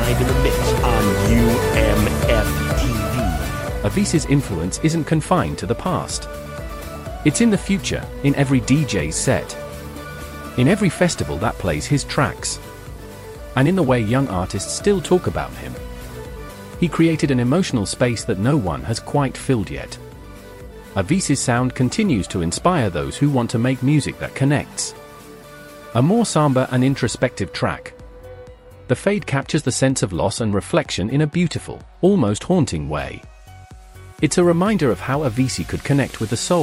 live in the mix on UMF TV. Avicii's influence isn't confined to the past. It's in the future, in every DJ's set, in every festival that plays his tracks, and in the way young artists still talk about him. He created an emotional space that no one has quite filled yet. Avicii's sound continues to inspire those who want to make music that connects. A more somber and introspective track, The Fade captures the sense of loss and reflection in a beautiful, almost haunting way. It's a reminder of how Avicii could connect with the soul